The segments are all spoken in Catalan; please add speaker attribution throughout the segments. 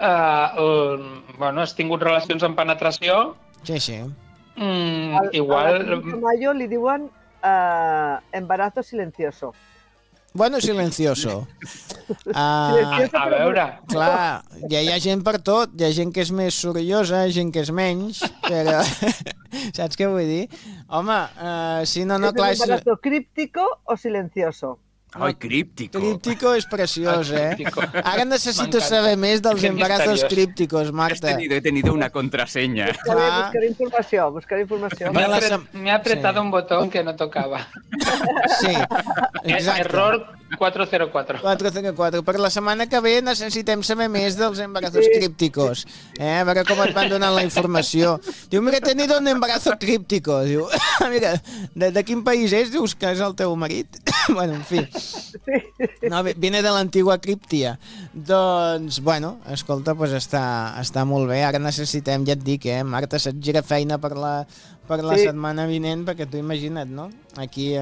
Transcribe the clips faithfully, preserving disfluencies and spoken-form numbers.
Speaker 1: uh, bueno, has tingut relacions amb penetració...
Speaker 2: Sí, sí.
Speaker 1: Mm,
Speaker 3: Al,
Speaker 1: igual...
Speaker 3: A la Mayo li diuen uh, embarazo silencioso.
Speaker 2: Bueno, silencioso. Uh,
Speaker 1: a, a veure...
Speaker 2: Clar, ja hi ha gent per tot. Hi ha gent que és més sorollosa, gent que és menys, però... Saps què vull dir? Home, uh, si no, no, clar...
Speaker 3: ¿Es un embarazo críptico o silencioso?
Speaker 4: Ai, críptico.
Speaker 2: Críptico és preciós, eh?
Speaker 1: Críptico.
Speaker 2: Ara necessito saber més dels embarazos crípticos, Marta.
Speaker 4: He tenido, he tenido una contraseña.
Speaker 3: Buscaré, buscaré informació, buscaré informació.
Speaker 1: Me ha, apret, me ha apretado sí. un botón que no tocaba.
Speaker 2: Sí, exacte.
Speaker 1: Error cuatro cero cuatro.
Speaker 2: cuatro cero cuatro. Per la setmana que ve necessitem saber més dels embarazos sí. crípticos. Eh? A veure com et van donant la informació. Diu, mira, he tenido un embarazo críptico. Diu, mira, de, de quin país és? Dius que és el teu marit? Bueno, en fi. No, viene de l'antigua Críptia. Doncs, bueno, escolta, pues està, està molt bé. Ara necessitem, ja et dic, eh, Marta, se't gira feina per la, per la sí. setmana vinent, perquè tu imagina't, no? Aquí,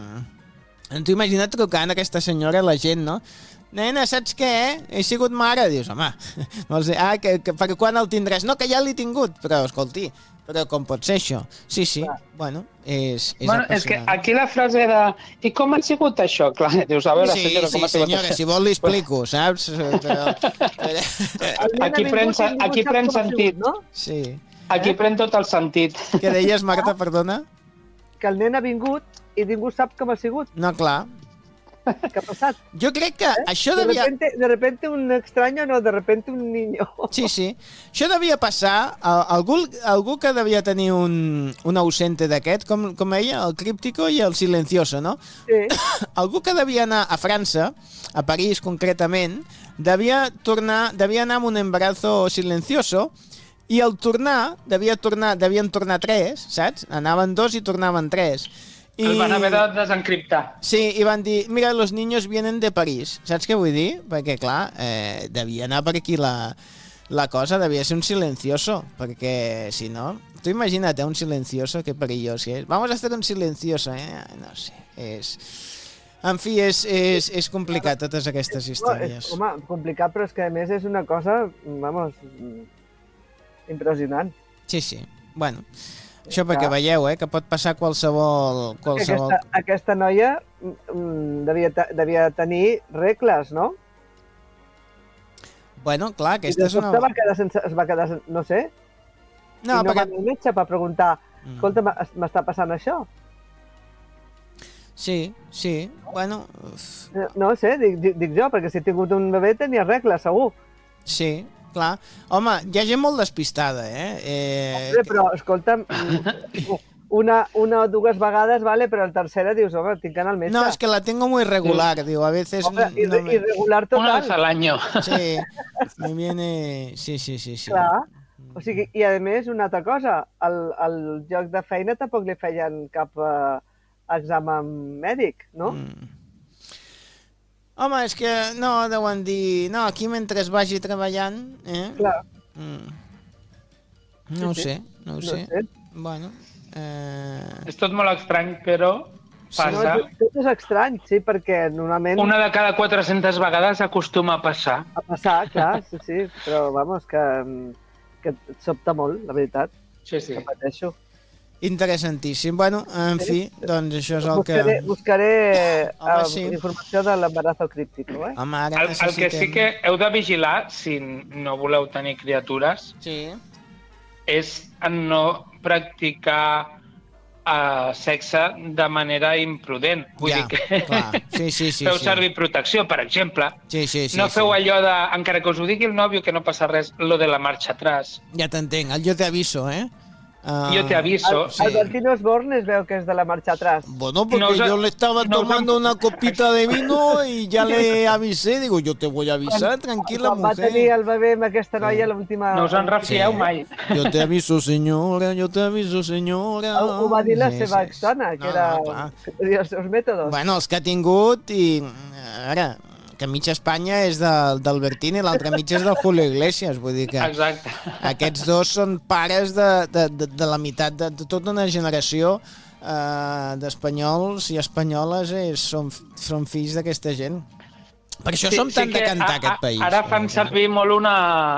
Speaker 2: eh, tu imagina't trucant a aquesta senyora, la gent, no? Nena, saps què? He sigut mare. Dius, home, vols dir, ah, que, que, per quan el tindràs? No, que ja l'he tingut, però, escolti, però com pot ser això? Sí, sí, clar. Bueno, és, és
Speaker 1: bueno, és que aquí la frase de i com ha sigut això? Clar, dius, a veure,
Speaker 2: sí,
Speaker 1: senyora, com
Speaker 2: sí,
Speaker 1: ha sigut
Speaker 2: senyora,
Speaker 1: això?
Speaker 2: si vol li explico, saps? Però, però...
Speaker 1: Aquí pren, aquí pren sentit,
Speaker 3: no?
Speaker 2: Sí.
Speaker 1: Aquí eh? pren tot el sentit.
Speaker 2: Què deies, Marta, perdona?
Speaker 3: Que el nen ha vingut i ningú sap com ha sigut.
Speaker 2: No, clar.
Speaker 3: ¿Qué ha pasado?
Speaker 2: Jo crec que eh? això
Speaker 3: de
Speaker 2: devia...
Speaker 3: Repente, de repente un extraño, no, de repente un niño.
Speaker 2: Sí, sí. Això devia passar a algú, algú que devia tenir un, un ausente d'aquest, com, com ella, el críptico i el silencioso, no?
Speaker 3: Sí.
Speaker 2: Algú que devia anar a França, a París concretament, devia, tornar, devia anar amb un embarazo silencioso i al tornar, devia tornar, devien tornar tres, saps? Anaven dos i tornaven tres. I...
Speaker 1: El van haver de desencriptar.
Speaker 2: Sí, i van dir, mira, los niños vienen de París. Saps què vull dir? Perquè, clar, eh, devia anar per aquí la, la cosa, devia ser un silencioso, perquè, si no... Tu imagina't, eh, un silencioso, que perillós que és. Vamos a hacer un silencioso, eh? No sé, és... En fi, és, és, és complicat, totes aquestes històries.
Speaker 3: No, és, home, complicat, però és que, a més, és una cosa, vamos, impressionant.
Speaker 2: Sí, sí. Bueno... Això perquè veieu, eh, que pot passar qualsevol... qualsevol...
Speaker 3: Aquesta, aquesta noia mm, devia, devia tenir regles, no?
Speaker 2: Bueno, clar, aquesta és una...
Speaker 3: Va quedar sense, es va quedar, no sé,
Speaker 2: no,
Speaker 3: i no
Speaker 2: perquè...
Speaker 3: va anar al metge per preguntar, escolta, m'està passant això?
Speaker 2: Sí, sí, bueno...
Speaker 3: No sé, dic, dic jo, perquè si he tingut un bebè tenia regles, segur.
Speaker 2: Sí, clar. Home, hi ha gent molt despistada, eh? eh...
Speaker 3: Hombre, però, escolta'm, una, una o dues vegades, vale, però la tercera dius, home, tinc que anar al metge.
Speaker 2: No, es que la tengo muy regular, digo, a veces...
Speaker 3: Home,
Speaker 2: no me...
Speaker 3: irregular total.
Speaker 1: Una vez al año.
Speaker 2: Sí, me viene... Sí, sí, sí, sí.
Speaker 3: Clar, o sigui, i a més, una altra cosa, al, al lloc de feina tampoc li feien cap uh, examen mèdic, no?
Speaker 2: Mm. Home, és que no, deuen dir... No, aquí mentre es vagi treballant... Eh?
Speaker 3: Clar.
Speaker 2: Mm. No ho
Speaker 3: sí,
Speaker 2: sé, no ho
Speaker 3: no
Speaker 2: sé.
Speaker 3: sé.
Speaker 2: Bueno... Eh...
Speaker 1: És tot molt estrany, però passa.
Speaker 3: No, tot és estrany, sí, perquè normalment...
Speaker 1: Una de cada quatre-centes vegades acostuma a passar.
Speaker 3: A passar, clar, sí, sí, però, vamos, que, que et sobta molt, la veritat.
Speaker 1: Sí, sí.
Speaker 3: Que pateixo.
Speaker 2: Interessantíssim. Bueno, en fi, doncs això és el que...
Speaker 3: Buscaré, buscaré
Speaker 2: Home,
Speaker 3: uh,
Speaker 2: sí.
Speaker 3: informació de l'embarazo críptico, eh?
Speaker 2: Home, ara
Speaker 1: el,
Speaker 2: necessitem...
Speaker 1: el que sí que heu de vigilar, si no voleu tenir criatures,
Speaker 2: sí.
Speaker 1: és no practicar uh, sexe de manera imprudent. Vull
Speaker 2: Ja,
Speaker 1: dir que
Speaker 2: clar. Sí, sí, sí,
Speaker 1: feu
Speaker 2: sí.
Speaker 1: servir protecció, per exemple.
Speaker 2: Sí, sí, sí,
Speaker 1: no feu
Speaker 2: sí.
Speaker 1: allò de, encara que us ho digui el nòvio, que no passa res, lo de la marxa atrás.
Speaker 2: Ja t'entenc, el jo te aviso, eh? Uh,
Speaker 1: Yo te aviso.
Speaker 3: Al, sí. Albertino Osborne veo que es de la marcha atrás.
Speaker 2: Bueno, porque
Speaker 1: no,
Speaker 2: yo le estaba
Speaker 1: no,
Speaker 2: tomando
Speaker 1: no,
Speaker 2: una copita de vino y ya le avisé. Digo, yo te voy a avisar, tranquila,
Speaker 3: Quan va
Speaker 2: mujer.
Speaker 3: tenir el bebè amb aquesta noia sí. l'última...
Speaker 1: No us en refieu
Speaker 2: Sí.
Speaker 1: mai.
Speaker 2: Yo te aviso, señora, yo te aviso, señora.
Speaker 3: Ho, ho va dir la
Speaker 2: Sí,
Speaker 3: seva
Speaker 2: sí,
Speaker 3: exdona,
Speaker 2: sí.
Speaker 3: que
Speaker 2: No,
Speaker 3: era...
Speaker 2: no, clar.
Speaker 3: que tenia els seus mètodes.
Speaker 2: Bueno, els que ha tingut i... Ara, que mitja Espanya és de, del Bertín i l'altra mitja és del Julio Iglesias, vull dir que
Speaker 1: Exacte.
Speaker 2: aquests dos són pares de, de, de, de la meitat de, de tota una generació eh, d'espanyols i espanyoles és, són, són fills d'aquesta gent. Per això
Speaker 1: Sí,
Speaker 2: som
Speaker 1: sí
Speaker 2: tan de
Speaker 1: que
Speaker 2: cantar
Speaker 1: a,
Speaker 2: aquest país.
Speaker 1: Ara fan servir molt una,